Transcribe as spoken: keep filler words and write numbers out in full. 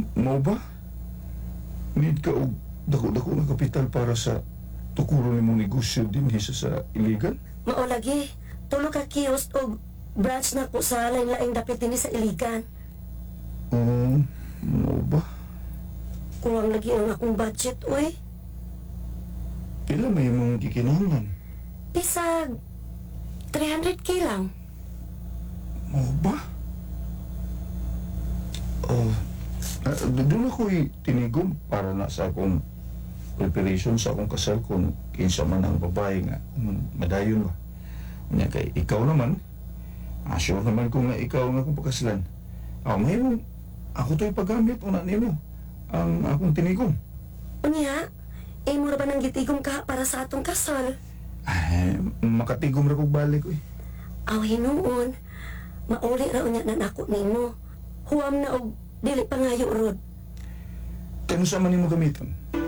Mao ba? Need ka og dako-dako nga kapital para sa tukuro ni mong negosyo din hisa sa iligan? Mao lagi, tulo ka kiosk o branch na ko sa lain-laing dapit din sa iligan. Oo, mao ba? Kuwang lagi ang akong budget, oy. Kailan may mong kikinahanglan? Bisag, three hundred k lang. Mao ba? Oh, uh, doon ako'y tinigom para na sa akong preparation sa akong kasal kung kinsa man ang babae nga um, madayon ba. Unya kay ikaw naman, ah, sure naman ko nga ikaw nga akong pagkaslan. Ah, mayroon, ako to'y paggamit una nimo ang akong tinigom. Unya, eh mura ba nang gitigom ka para sa atong kasal? Ay, makatigom ra kog balik eh. Aw hinuon, mauli ra unya na nako nimo. Huwam na og dili pangayo rod. Kano sa man nimo gamiton?